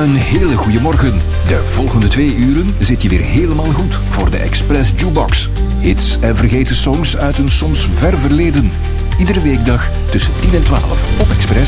Een hele goede morgen. De volgende 2 uren zit je weer helemaal goed voor de Express Jukebox. Hits en vergeten songs uit een soms ver verleden. Iedere weekdag tussen 10 en 12 op Express.